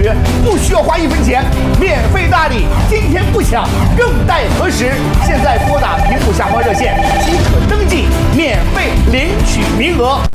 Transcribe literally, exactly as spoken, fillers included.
取，不需要花一分钱，免费大礼，今天不抢，更待何时？现在拨打屏幕下方热线即可登记，免费领取名额。